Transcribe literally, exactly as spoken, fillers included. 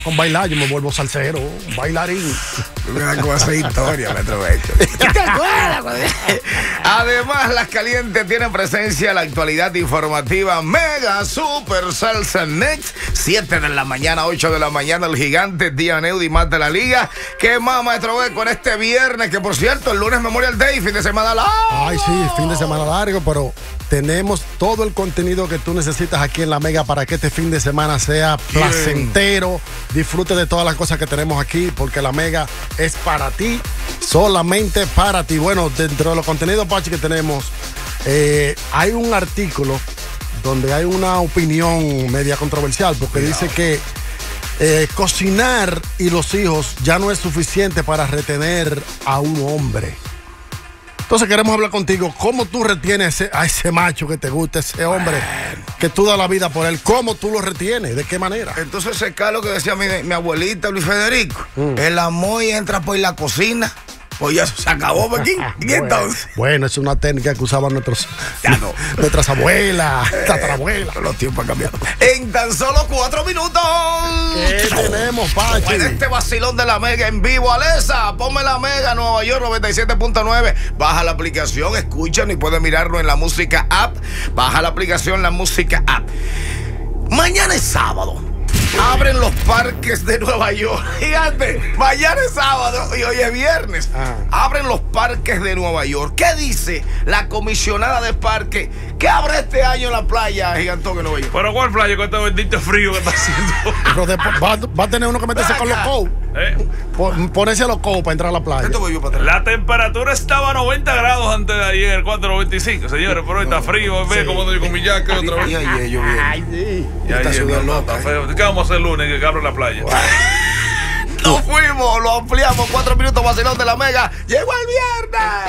Con bailar, yo me vuelvo salsero, un bailarín. Una cosa historia, me aprovecho. Además, Las Calientes tienen presencia en la actualidad informativa Mega Super Salsa Next. siete de la mañana, ocho de la mañana, el gigante Día Neudi más de la liga. ¿Qué más, maestro B, con este viernes? Que por cierto, el lunes Memorial Day, fin de semana largo. Ay, sí, fin de semana largo, pero tenemos todo el contenido que tú necesitas aquí en la Mega para que este fin de semana sea placentero. Disfrute de todas las cosas que tenemos aquí, porque la Mega es para ti, solamente para ti. Bueno, dentro de los contenidos, Pachi, que tenemos, eh, hay un artículo donde hay una opinión media controversial, porque Cuidado. dice que eh, cocinar y los hijos ya no es suficiente para retener a un hombre. Entonces queremos hablar contigo, ¿cómo tú retienes ese, a ese macho que te gusta, ese hombre bueno. que tú das la vida por él? ¿Cómo tú lo retienes? ¿De qué manera? Entonces ese es lo que decía mi, mi abuelita Luis Federico. Mm. El amor entra por la cocina. Pues ya se acabó aquí. ¿Y bueno, entonces? Bueno, es una técnica que usaban nuestros, ya no. nuestras abuelas, eh, tatarabuelas. Los tiempos han cambiado. En tan solo cuatro minutos. ¿Qué tenemos, Pachi? En este vacilón de la Mega en vivo. Alexa, ponme la Mega Nueva York noventa y siete punto nueve. Baja la aplicación, escúchanos y puedes mirarlo en la música app. Baja la aplicación, la música app. Mañana es sábado. Abren los parques de Nueva York. Fíjate, mañana es sábado y hoy es viernes. Ah. Abren los parques de Nueva York. ¿Qué dice la comisionada de parques? ¿Qué habrá este año en la playa, Gigantón, en Nueva York? ¿Pero cuál playa con este bendito frío que está haciendo? Pero después va, va a tener uno que meterse con los cow. ¿Eh? Ponerse a los cow para entrar a la playa. Esto voy yo para la temperatura estaba a noventa grados antes de ayer, cuatro noventa y cinco. Señores, pero hoy está frío. Ve sí. cómo estoy con mi jacket otra vez. Y ayer lloviendo. Ay, sí. Y ayer no, está feo. ¿Qué vamos a hacer el lunes que abra la playa? Nos fuimos, lo ampliamos. Cuatro minutos vacilón de la Mega. Llegó el viernes.